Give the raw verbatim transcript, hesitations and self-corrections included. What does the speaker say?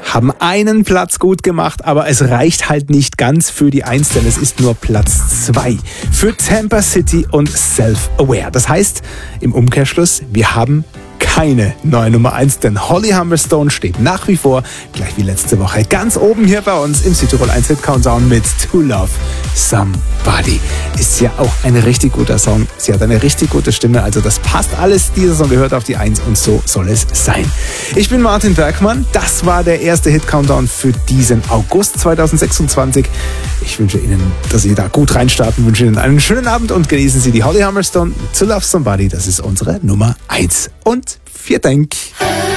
haben einen Platz gut gemacht, aber es reicht halt nicht ganz für die Eins, denn es ist nur Platz zwei für Tampa City und Self-Aware. Das heißt, im Umkehrschluss, wir haben keine neue Nummer eins, denn Holly Humberstone steht nach wie vor, gleich wie letzte Woche, ganz oben hier bei uns im Südtirol eins Hit Countdown mit To Love Somebody. Ist ja auch ein richtig guter Song. Sie hat eine richtig gute Stimme, also das passt alles. Dieser Song gehört auf die eins und so soll es sein. Ich bin Martin Bergmann. Das war der erste Hit Countdown für diesen August zweitausendsechsundzwanzig. Ich wünsche Ihnen, dass Sie da gut reinstarten, wünsche Ihnen einen schönen Abend und genießen Sie die Holly Humberstone To Love Somebody. Das ist unsere Nummer eins. Und vielen Dank.